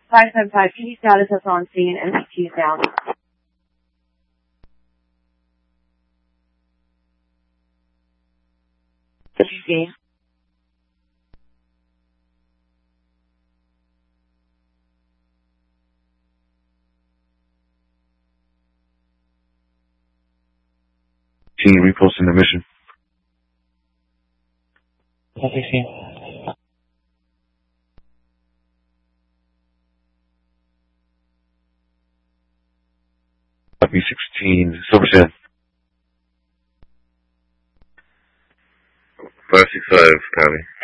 575, PD status is on scene and MPT is down. PD. Team reposting the mission. 16. Copy 16, Silver Sand. 565, copy.